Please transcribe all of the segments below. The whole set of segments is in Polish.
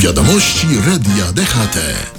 Wiadomości Radia DHT.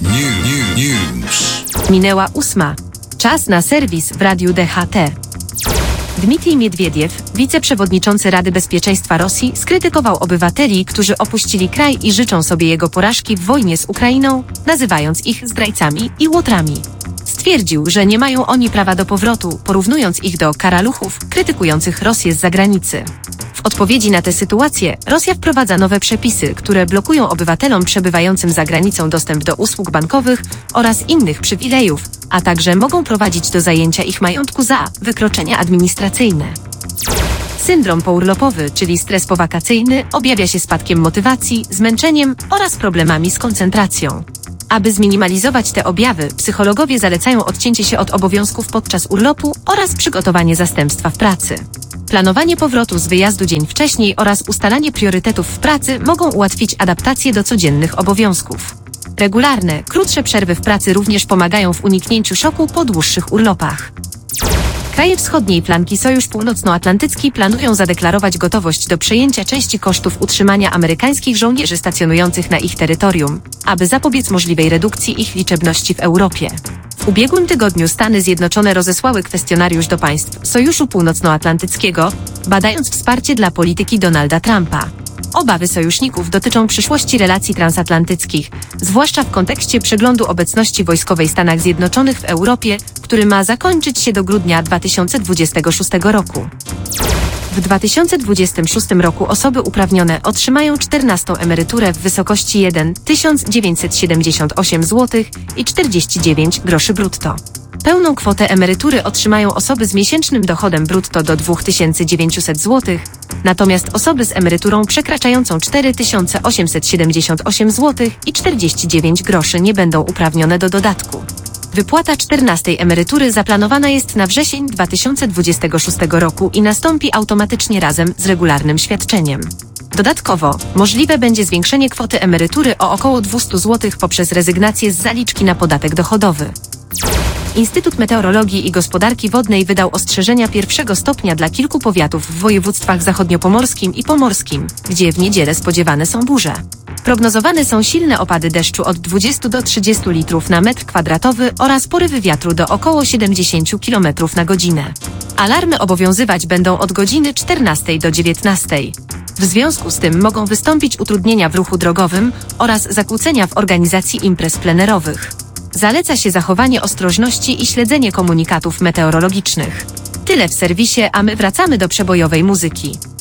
News. Minęła 8. Czas na serwis w Radiu DHT. Dmitrij Miedwiediew, wiceprzewodniczący Rady Bezpieczeństwa Rosji, skrytykował obywateli, którzy opuścili kraj i życzą sobie jego porażki w wojnie z Ukrainą, nazywając ich zdrajcami i łotrami. Stwierdził, że nie mają oni prawa do powrotu, porównując ich do karaluchów krytykujących Rosję z zagranicy. W odpowiedzi na tę sytuację Rosja wprowadza nowe przepisy, które blokują obywatelom przebywającym za granicą dostęp do usług bankowych oraz innych przywilejów, a także mogą prowadzić do zajęcia ich majątku za wykroczenia administracyjne. Syndrom pourlopowy, czyli stres powakacyjny, objawia się spadkiem motywacji, zmęczeniem oraz problemami z koncentracją. Aby zminimalizować te objawy, psychologowie zalecają odcięcie się od obowiązków podczas urlopu oraz przygotowanie zastępstwa w pracy. Planowanie powrotu z wyjazdu dzień wcześniej oraz ustalanie priorytetów w pracy mogą ułatwić adaptację do codziennych obowiązków. Regularne, krótsze przerwy w pracy również pomagają w uniknięciu szoku po dłuższych urlopach. Kraje wschodniej flanki Sojusz Północnoatlantycki planują zadeklarować gotowość do przejęcia części kosztów utrzymania amerykańskich żołnierzy stacjonujących na ich terytorium, aby zapobiec możliwej redukcji ich liczebności w Europie. W ubiegłym tygodniu Stany Zjednoczone rozesłały kwestionariusz do państw Sojuszu Północnoatlantyckiego, badając wsparcie dla polityki Donalda Trumpa. Obawy sojuszników dotyczą przyszłości relacji transatlantyckich, zwłaszcza w kontekście przeglądu obecności wojskowej Stanów Zjednoczonych w Europie, który ma zakończyć się do grudnia 2026 roku. W 2026 roku osoby uprawnione otrzymają 14. emeryturę w wysokości 1 978 zł i 49 groszy brutto. Pełną kwotę emerytury otrzymają osoby z miesięcznym dochodem brutto do 2900 zł, natomiast osoby z emeryturą przekraczającą 4878 zł i 49 groszy nie będą uprawnione do dodatku. Wypłata 14. emerytury zaplanowana jest na wrzesień 2026 roku i nastąpi automatycznie razem z regularnym świadczeniem. Dodatkowo, możliwe będzie zwiększenie kwoty emerytury o około 200 zł poprzez rezygnację z zaliczki na podatek dochodowy. Instytut Meteorologii i Gospodarki Wodnej wydał ostrzeżenia pierwszego stopnia dla kilku powiatów w województwach zachodniopomorskim i pomorskim, gdzie w niedzielę spodziewane są burze. Prognozowane są silne opady deszczu od 20 do 30 litrów na metr kwadratowy oraz porywy wiatru do około 70 km na godzinę. Alarmy obowiązywać będą od godziny 14 do 19. W związku z tym mogą wystąpić utrudnienia w ruchu drogowym oraz zakłócenia w organizacji imprez plenerowych. Zaleca się zachowanie ostrożności i śledzenie komunikatów meteorologicznych. Tyle w serwisie, a my wracamy do przebojowej muzyki.